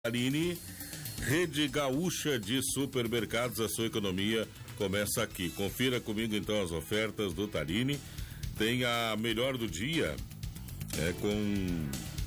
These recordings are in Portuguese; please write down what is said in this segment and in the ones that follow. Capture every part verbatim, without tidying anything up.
Aline, Rede Gaúcha de Supermercados, a sua economia começa aqui. Confira comigo então as ofertas do Tarini. Tem a melhor do dia, é com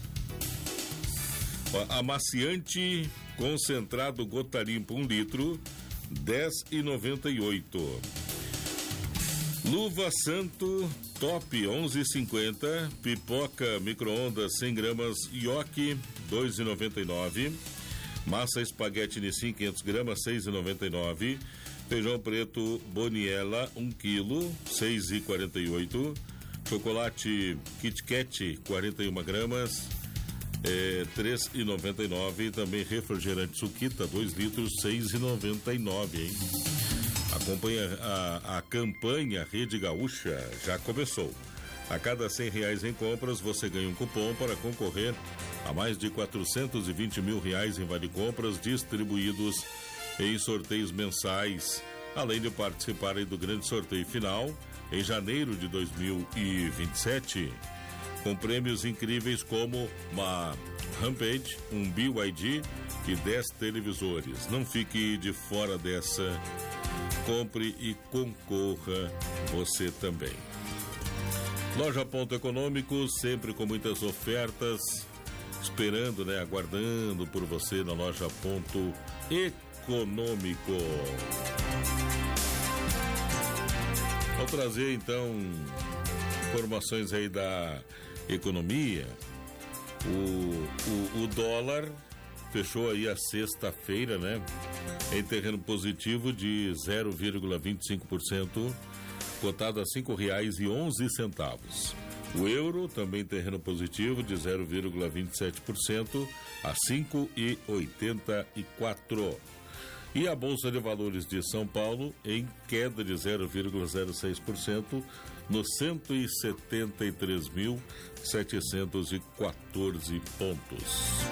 amaciante concentrado gota limpa um litro, dez reais e noventa e oito centavos. Luva Santo Top onze reais e cinquenta centavos. Pipoca micro-ondas cem gramas Yoki dois reais e noventa e nove centavos. Massa espaguete Nissin quinhentas gramas seis reais e noventa e nove centavos. Feijão preto Boniela um quilo seis reais e quarenta e oito centavos. Chocolate Kit Kat quarenta e uma gramas é, três reais e noventa e nove centavos. Também refrigerante Suquita dois litros seis reais e noventa e nove centavos, hein? Acompanha a, a campanha Rede Gaúcha, já começou. A cada cem reais em compras, você ganha um cupom para concorrer a mais de quatrocentos e vinte mil reais em vale compras distribuídos em sorteios mensais, além de participarem do grande sorteio final em janeiro de dois mil e vinte e sete, com prêmios incríveis como uma Rampage, um B Y D e dez televisores. Não fique de fora dessa. Compre e concorra você também. Loja Ponto Econômico, sempre com muitas ofertas, esperando, né, aguardando por você na Loja Ponto Econômico. Vou trazer então informações aí da economia. O, o, o dólar fechou aí a sexta-feira, né, em terreno positivo de zero vírgula vinte e cinco por cento, cotado a cinco reais e onze centavos. O euro também em terreno positivo de zero vírgula vinte e sete por cento a cinco reais e oitenta e quatro centavos. E a Bolsa de Valores de São Paulo em queda de zero vírgula zero seis por cento nos cento e setenta e três mil setecentos e quatorze pontos.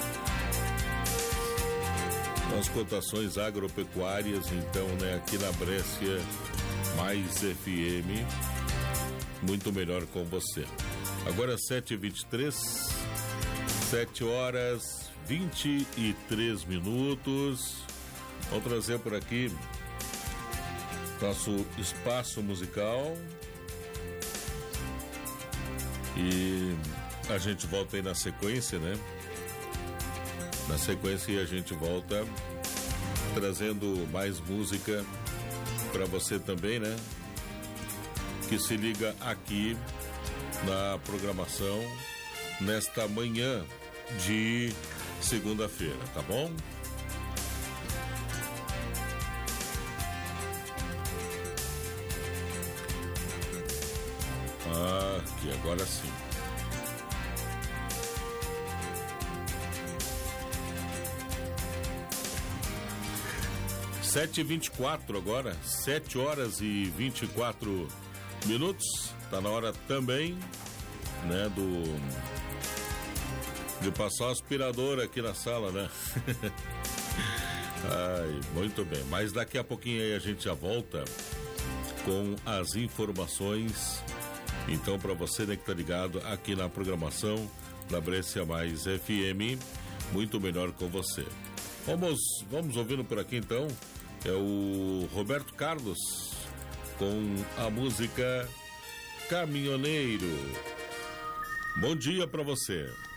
As cotações agropecuárias, então, né, aqui na Brescia Mais F M, muito melhor com você. Agora sete e vinte e três, sete horas vinte e três minutos. Vamos trazer por aqui nosso espaço musical e a gente volta aí na sequência, né? Na sequência a gente volta trazendo mais música para você também, né? Que se liga aqui na programação nesta manhã de segunda-feira, tá bom? Ah, aqui agora sim. sete e vinte e quatro agora, sete horas e vinte e quatro minutos. Tá na hora também, né, do de passar o aspirador aqui na sala, né? Ai, muito bem. Mas daqui a pouquinho aí a gente já volta com as informações. Então, para você, né, que tá ligado aqui na programação da Brescia Mais F M, muito melhor com você. Vamos, vamos ouvindo por aqui então. É o Roberto Carlos com a música Caminhoneiro. Bom dia para você.